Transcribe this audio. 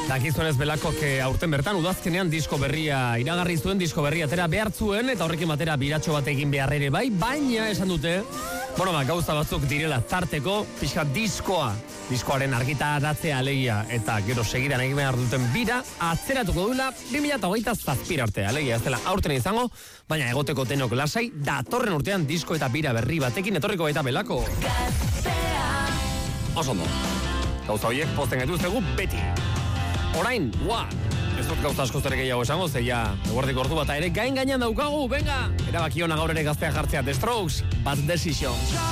Dakizunez Belakok aurten bertan udazkenean disko berria iragarri zuen, disko berria atera behar zuen, eta horrekin batera biratxo bat egin behar ere bai, baina esan dute, gauza batzuk direla tarteko, pixka diskoaren argitaratzea alegia, eta gero segidan egin behar duten bira, atzeratuko duela 2027 arte, alegia ez dela aurten izango, baina egoteko denok lasai, datorren urtean disko eta bira berri batekin etorriko baita Belako. Oso ondo. Gauza horiek posten gaituztegu beti. Orain, ez dut gauza asko zere gehiago esango, zeia eguerdiko ordu bata ere gainean daukagu, venga! Erabaki hona gaur ere gaztea jartzea, The Strokes, Bad Decision.